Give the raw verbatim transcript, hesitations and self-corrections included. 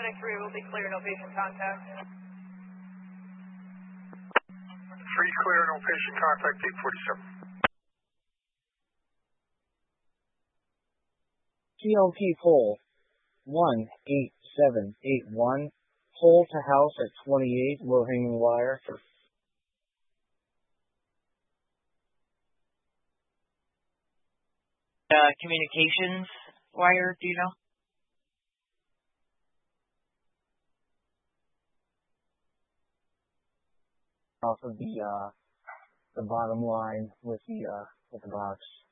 Medic three will be clear, no patient contact. three clear, no patient contact, eight forty-seven. T L P pole one eight seven eight one, pole to house at twenty-eight, low hanging wire. Uh, communications wire, do you know? Off of the uh the bottom line with the uh with the box.